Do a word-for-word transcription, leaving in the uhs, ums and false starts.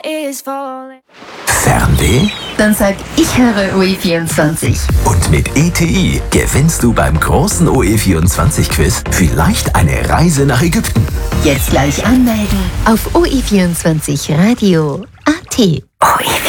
Fernweh? Dann sag ich höre O E vierundzwanzig. Und mit E T I gewinnst du beim großen O E vierundzwanzig Quiz vielleicht eine Reise nach Ägypten. Jetzt gleich anmelden auf o e vierundzwanzig radio punkt a t. O E vierundzwanzig.